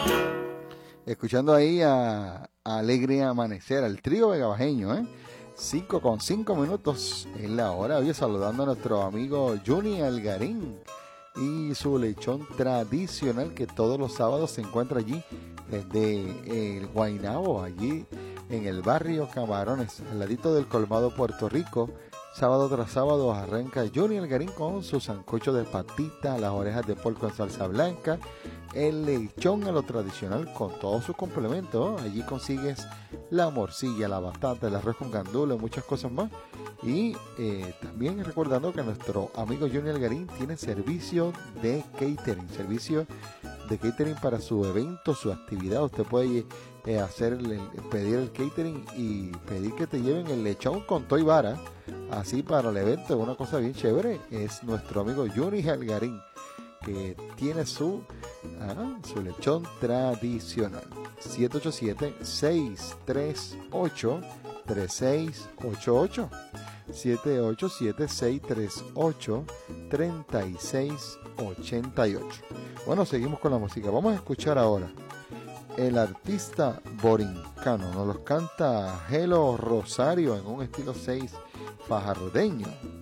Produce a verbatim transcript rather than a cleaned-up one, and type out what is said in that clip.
Escuchando ahí a, a Alegre Amanecer, al trío vegabajeño, ¿eh? cinco con cinco minutos en la hora. Hoy saludando a nuestro amigo Juni Algarín y su lechón tradicional que todos los sábados se encuentra allí desde el Guaynabo, allí en el barrio Camarones, al ladito del Colmado Puerto Rico. Sábado tras sábado arranca Juni Algarín con su sancocho de patita, las orejas de porco en salsa blanca, el lechón a lo tradicional con todos sus complementos. Allí consigues la morcilla, la batata, el arroz con gandules, muchas cosas más. Y eh, también recordando que nuestro amigo Juni Algarín tiene servicio de catering, servicio de catering para su evento, su actividad. Usted puede eh, hacer el, pedir el catering y pedir que te lleven el lechón con toy vara, así para el evento. Una cosa bien chévere es nuestro amigo Juni Algarín, que tiene su, ah, su lechón tradicional. siete ocho siete, seis tres ocho, tres seis ocho ocho. siete ocho siete, seis tres ocho, tres seis ocho ocho. Bueno, seguimos con la música. Vamos a escuchar ahora el artista borincano. Nos los canta Gelo Rosario en un estilo seis fajardeño.